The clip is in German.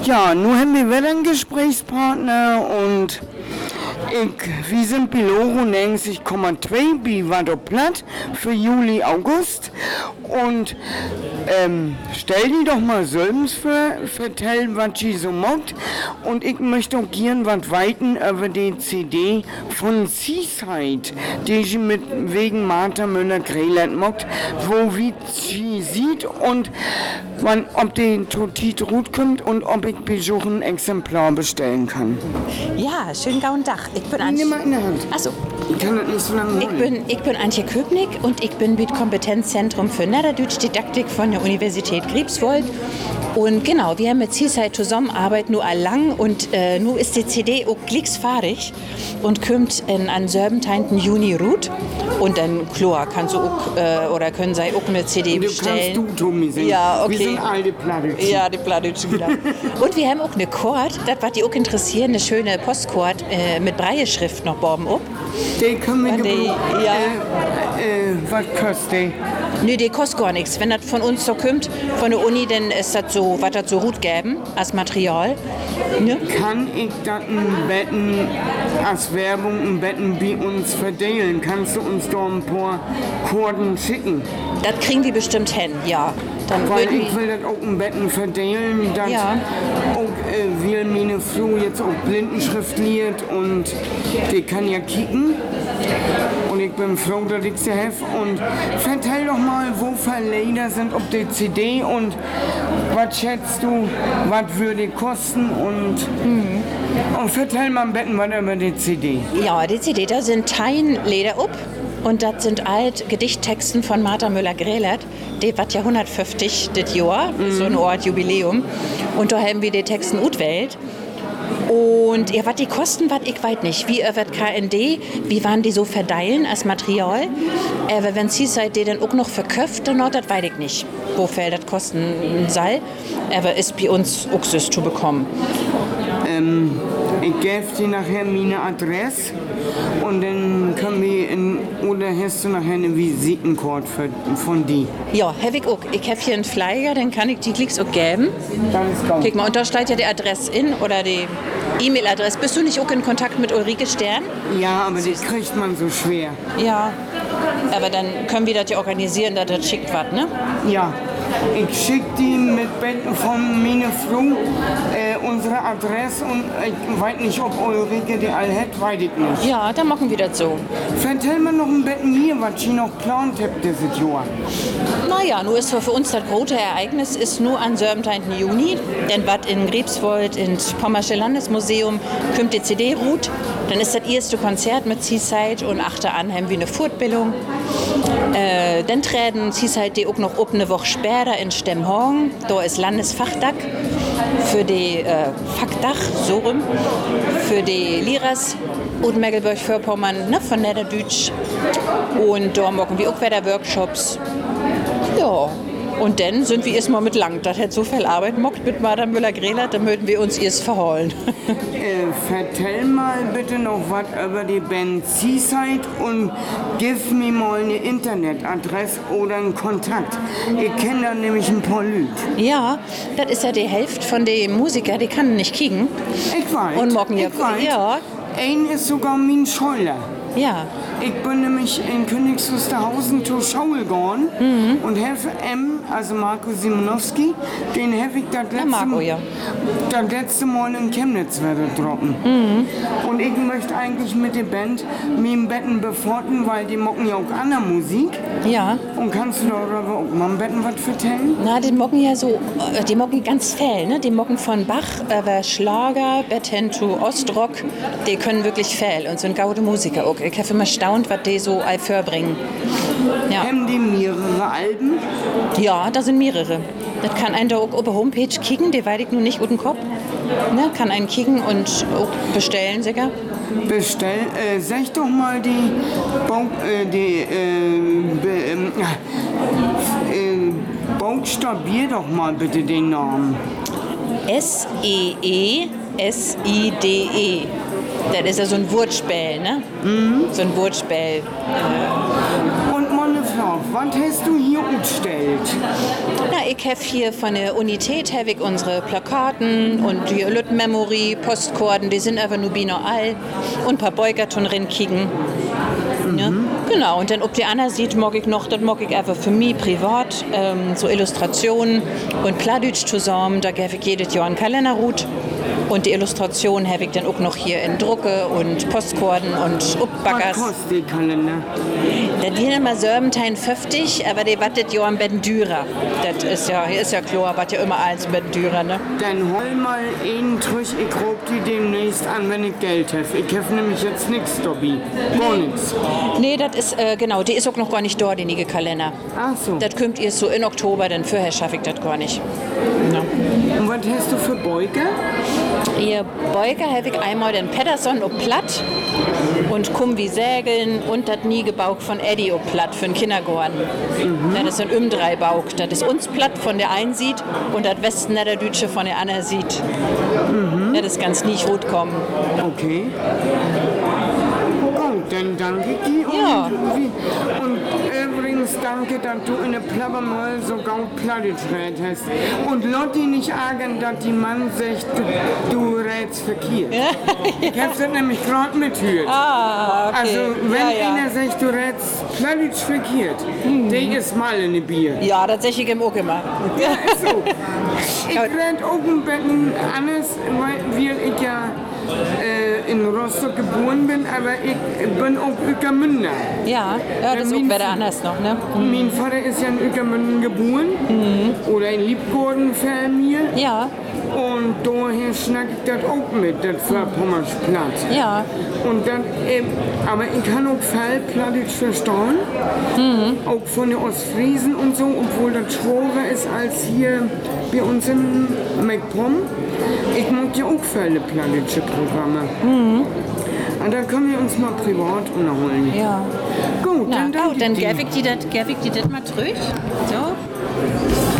Ja, nun haben wir wieder einen Gesprächspartner und wir sind Biloro 90,2 bei Wado Platt für Juli, August und stell die doch mal selbst vor, vertell, was sie so macht und ich möchte auch gern was weiten über die CD von Seaside, die ich mit wegen Martha Müller-Greland macht, wo wie sie sieht und wann, ob die Totit gut kommt und ob ich besuchen ein Exemplar bestellen kann. Ja, schönen guten Tag. Ich bin Nimm mal in der Hand. Achso. Ich kann das nicht so lange holen. Ich bin Antje Köpnick und ich bin mit Kompetenzzentrum für Niederdeutsche Didaktik von der Universität Greifswald. Und genau, wir haben mit Seaside zusammengearbeitet, nur lang und nun ist die CD auch gleichfahrig und kommt an 17. Juni Ruth. Und dann, klar, kannst du auch, oder können sie auch eine CD bestellen. Du kannst du, Tommy, singen. Ja, okay. Wir sind alle Plattdeutschen. Ja, die Plattdeutschen wieder. Und wir haben auch eine Kord, das was die auch interessieren, eine schöne Postkord mit Breieschrift noch oben ab. Die können wir Ja. was kostet die? Nee, die kostet gar nichts. Wenn das von uns so kommt, von der Uni, dann ist das so, was das so gut geben als Material. Ne? Kann ich das ein Betten als Werbung ein Betten bei uns verteilen? Kannst du uns da ein paar Kurden schicken? Das kriegen wir bestimmt hin, ja. Dann Weil würden ich will das auch ein Betten verteilen, dass Ja. auch weil meine Frau jetzt auch Blindenschrift liest und die kann ja kicken. Und ich bin froh, dass ich sie helfe. Und vertell doch mal, wo Verleger sind auf der CD und was schätzt du, was würde kosten und vertell mal am Betten was über die CD. Ja, die CD, da sind Teinleder up. Und das sind alt Gedichttexten von Martha Müller-Greland. Die war ja 150 das Jahr, so eine Art Jubiläum. Und da haben wir die Texten utwählt. Und ja, was die kosten, was ich weiß nicht. Wie wird KND, wie waren die so verdeilen als Material? Aber wenn Seaside die dann auch noch verkauft, dann das weiß ich nicht, wo viel das kosten soll. Aber ist bei uns auch so zu bekommen. Ich gebe dir nachher meine Adresse und dann können wir oder hast du nachher eine Visitenkarte von die? Ja, habe ich auch. Ich habe hier einen Flyer, dann kann ich die Klicks auch geben. Dann ist gut. Guck mal, und da steht ja die Adresse in oder die E-Mail-Adresse. Bist du nicht auch in Kontakt mit Ulrike Stern? Ja, aber die kriegt man so schwer. Ja. Aber dann können wir das ja organisieren, dass das schickt was, ne? Ja, ich schicke die mit Betten von meiner Frau unsere Adresse und ich weiß nicht, ob Ulrike die all hat, weiß ich nicht. Ja, dann machen wir das so. Vertell mir noch ein Betten mir, was ich noch geplant habe dieses Jahr. Naja, nur ist für uns das große Ereignis ist nur am 17. Juni. Denn was in Greifswald, ins Pommersche Landesmuseum, kommt die CD-Route. Dann ist das erste Konzert mit Seaside und achter an haben wir eine Fortbildung. Dann treten Seaside die auch noch eine Woche später in Stemmhorn. Da ist Landesfachtag für die Fachtag, so rum, für die Lehrers und Mecklenburg-Vorpommern, ne, von Niederdeutsche. Und da machen wir auch wieder Workshops. Ja, und dann sind wir erstmal mit lang. Das hat so viel Arbeit gemacht mit Martha Müller-Greland, dann möchten wir uns erst verholen. Vertell mal bitte noch was über die Band Seaside und gib mir mal eine Internetadresse oder einen Kontakt. Ich kenne da nämlich ein paar Leute. Ja, das ist ja die Hälfte von den Musikern, die kann nicht kicken. Ich weiß. Und morgen ja. Ich weiß. Ja. Ein ist sogar mein Scheuer. Ja. Ich bin nämlich in Königs Wusterhausen zur Schule gegangen und helfe also Marco Simonowski, den helfe ich das letzte Mal in Chemnitz werde droppen. Und ich möchte eigentlich mit der Band mir im Betten beforten, weil die mocken ja auch andere Musik. Ja. Und kannst du darüber auch mal im Betten was vertellen? Na, die mocken ja so, die mocken ganz viel, ne? Die mocken von Bach über Schlager, bis hin zu Ostrock, die können wirklich viel und sind gute Musiker auch. Ich habe immer staunt, was die so all vorbringen. Ja. Haben die mehrere Alben? Ja, da sind mehrere. Das kann ein da auch auf der Homepage kicken, die weiß ich nur nicht guten Kopf. Ne? Kann einen kicken und auch bestellen, sicher. Sag doch mal buchstabier doch mal bitte den Namen. Seeside. Das ist ja so ein Wortspiel, ne? So ein Wortspiel. Und mal eine auf, was hast du hier umgestellt? Na, ich habe hier von der Unität habe ich unsere Plakaten und die Lüttenmemory, Postkorden, die sind aber nur all und ein paar Beugerton kicken. Ja, genau, und dann ob die Anna sieht, mag ich noch, das mag ich einfach für mich privat, so Illustrationen und Pladütsch zusammen, da gebe ich jedes Jahr einen Kalenderhut. Und die Illustration habe ich dann auch noch hier in Drucke und Postkorden und Upbaggers. Was kostet die Kalender? Das sind immer Serbentein 50, aber die wartet ja am betten Dürer. Das ist ja klar, was ja immer alles am betten Dürer, ne? Dann hol mal einen Trüch, ich rob die demnächst an, wenn ich Geld habe. Ich habe nämlich jetzt nichts, Dobby. Gar nichts. Nee, das ist, genau, die ist auch noch gar nicht da, die nige Kalender. Ach so. Das kommt erst so in Oktober, denn vorher schaffe ich das gar nicht. Ja. Und was hast du für Beuge? Ihr Beuger habe ich einmal den Pedersen ob Platt und Kumm wie Sägeln und das nie gebaut von Eddie ob Platt für den Kindergarten. Das ist ein Umdreibauk. Das ist uns Platt von der einen sieht und das Westen der Dütsche von der anderen sieht. Das ist ganz nicht gut kommen. Okay. Gut, dann danke ich dir. Ja. Und übrigens danke, dass du in der Plappermoll so gaut Platte hast. Und Lotti nicht ärgern, dass die Mann sagt, du rätst verkehrt. Ich hab's das nämlich gerade mithört. Ah, okay. Also, wenn ja. einer sagt, du rätst Platte verkehrt, der ist mal in eine Bier. Ja, das sag ich ihm auch immer. Ja, ist so. Ich red auch ein bisschen anders, weil ich ja in Rostock geboren bin, aber ich bin auch Ueckermünder. Ja, das ist auch wieder anders noch, ne? Mein Vater ist ja in Ueckermünden geboren oder in Liebgorden-Familie. Ja. Und daher schnack ich das auch mit, das Vorpommersch Platt. Ja. Und dann, aber ich kann auch Fallplattisch verstehen, auch von den Ostfriesen und so, obwohl das schwerer ist als hier bei uns in MacPom. Ich mag ja auch Fallplattische Programme. Und da können wir uns mal privat unterholen. Ja. Gut, Na, dann danke dann dir. gebe ich dir das mal zurück. So.